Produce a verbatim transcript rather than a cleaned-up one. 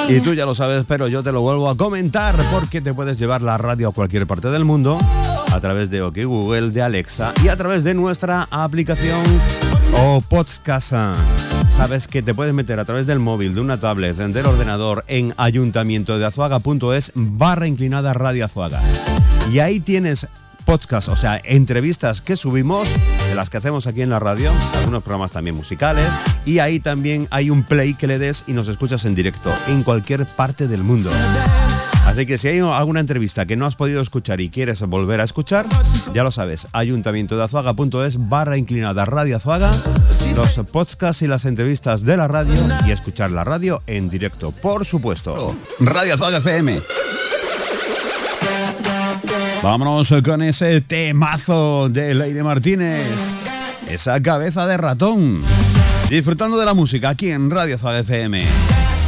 Y tú ya lo sabes, pero yo te lo vuelvo a comentar porque te puedes llevar la radio a cualquier parte del mundo a través de OK Google, de Alexa y a través de nuestra aplicación o podcast. Sabes que te puedes meter a través del móvil, de una tablet, del ordenador en ayuntamientodeazuaga.es barra inclinada Radio Azuaga. Y ahí tienes podcast, o sea, entrevistas que subimos, de las que hacemos aquí en la radio, algunos programas también musicales, y ahí también hay un play que le des y nos escuchas en directo en cualquier parte del mundo. Así que si hay alguna entrevista que no has podido escuchar y quieres volver a escuchar, ya lo sabes, ayuntamientodeazuaga.es barra inclinada Radio Azuaga, los podcasts y las entrevistas de la radio y escuchar la radio en directo, por supuesto. Radio Azuaga F M. Vámonos con ese temazo de Lady Martínez, esa cabeza de ratón. Disfrutando de la música aquí en Radio Azuaga F M.